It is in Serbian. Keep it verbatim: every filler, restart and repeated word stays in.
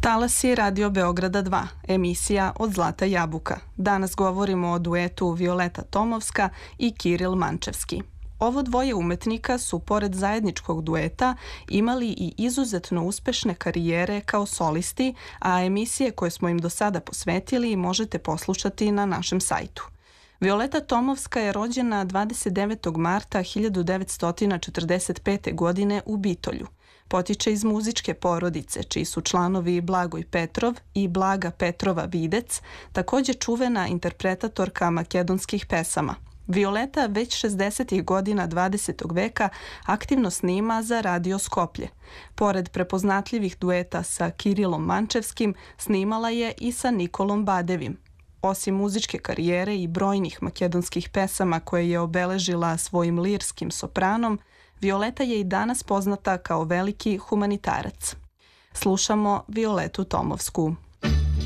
Talasi Radio Beograda dva, emisija Od Zlata jabuka. Danas govorimo o duetu Violeta Tomovska i Kiril Mančevski. Ovo dvoje umetnika su, pored zajedničkog dueta, imali i izuzetno uspešne karijere kao solisti, a emisije koje smo im do sada posvetili možete poslušati na našem sajtu. Violeta Tomovska je rođena dvadeset devetog marta hiljadu devetsto četrdeset pete. godine u Bitolju. Potiče iz muzičke porodice, čiji su članovi Blagoj Petrov i Blaga Petrova Videc, takođe čuvena interpretatorka makedonskih pesama. Violeta već šezdesetih godina dvadesetog veka aktivno snima za Radio Skoplje. Pored prepoznatljivih dueta sa Kirilom Mančevskim, snimala je i sa Nikolom Badevim. Osim muzičke karijere i brojnih makedonskih pesama koje je obeležila svojim lirskim sopranom, Violeta je i danas poznata kao veliki humanitarac. Slušamo Violetu Tomovsku.